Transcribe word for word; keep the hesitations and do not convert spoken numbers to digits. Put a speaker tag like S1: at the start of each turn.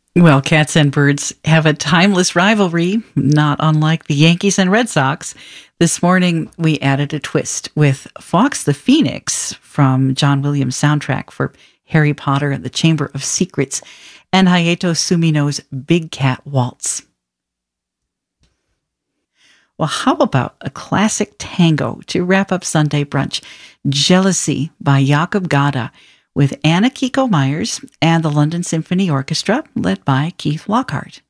S1: Well, cats and birds have a timeless rivalry, not unlike the Yankees and Red Sox. This morning, we added a twist with Fox the Phoenix from John Williams' soundtrack for Harry Potter and the Chamber of Secrets, and Hayato Sumino's Big Cat Waltz. Well, how about a classic tango to wrap up Sunday brunch? Jealousy by Jakob Gada, with Anna Kiko Myers and the London Symphony Orchestra, led by Keith Lockhart.